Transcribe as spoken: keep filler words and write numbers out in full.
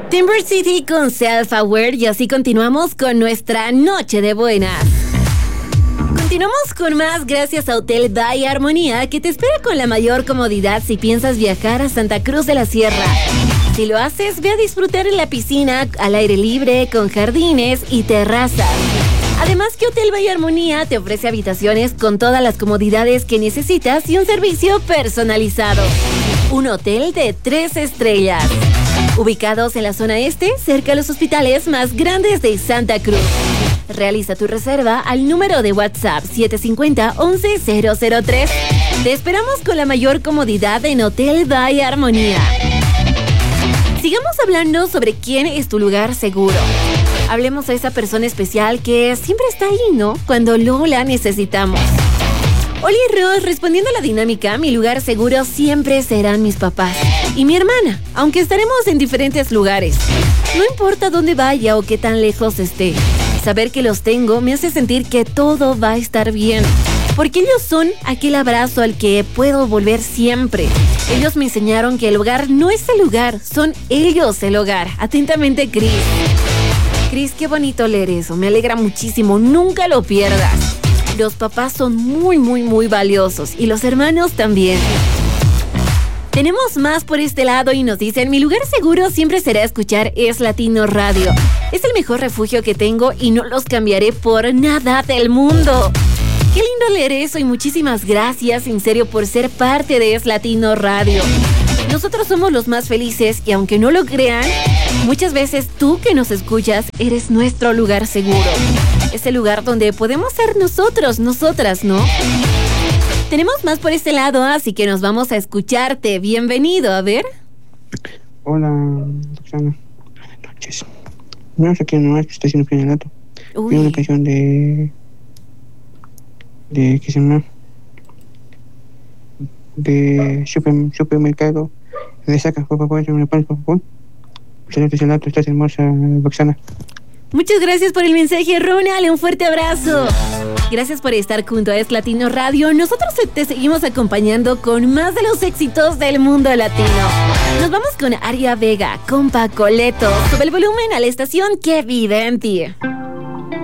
Timber City con Self Aware y así continuamos con nuestra noche de buenas. Continuamos con más gracias a Hotel Bahía Armonía, que te espera con la mayor comodidad si piensas viajar a Santa Cruz de la Sierra. Si lo haces, ve a disfrutar en la piscina al aire libre con jardines y terrazas. Además que Hotel Bahía Armonía te ofrece habitaciones con todas las comodidades que necesitas y un servicio personalizado. Un hotel de tres estrellas. Ubicados en la zona este, cerca de los hospitales más grandes de Santa Cruz. Realiza tu reserva al número de WhatsApp siete cinco cero, once cero cero tres. Te esperamos con la mayor comodidad en Hotel Bahía Armonía. Sigamos hablando sobre quién es tu lugar seguro. Hablemos a esa persona especial que siempre está ahí, ¿no? Cuando luego la necesitamos. Oli Ross, respondiendo a la dinámica, mi lugar seguro siempre serán mis papás y mi hermana, aunque estaremos en diferentes lugares. No importa dónde vaya o qué tan lejos esté, saber que los tengo me hace sentir que todo va a estar bien, porque ellos son aquel abrazo al que puedo volver siempre. Ellos me enseñaron que el hogar no es el lugar, son ellos el hogar. Atentamente, Cris. Cris, qué bonito leer eso, me alegra muchísimo, nunca lo pierdas. Los papás son muy, muy, muy valiosos y los hermanos también. Tenemos más por este lado y nos dicen: mi lugar seguro siempre será escuchar Es Latino Radio. Es el mejor refugio que tengo y no los cambiaré por nada del mundo. Qué lindo leer eso y muchísimas gracias, en serio, por ser parte de Es Latino Radio. Nosotros somos los más felices y aunque no lo crean, muchas veces tú que nos escuchas eres nuestro lugar seguro. Es el lugar donde podemos ser nosotros, nosotras, ¿no? Tenemos más por este lado, así que nos vamos a escucharte. Bienvenido, a ver. Hola, Roxana. Buenas noches. No sé quién no es, que está haciendo un dato. Vi una canción de... de... ¿qué se llama? De super, supermercado. De saca, por favor, me pones, por favor. Excelente ese dato, estás hermosa, Roxana. Muchas gracias por el mensaje, Ronald. Un fuerte abrazo. Gracias por estar junto a Es Latino Radio. Nosotros te seguimos acompañando con más de los éxitos del mundo latino. Nos vamos con Aria Vega, con Paco Leto. Sube el volumen a la estación que vive en ti.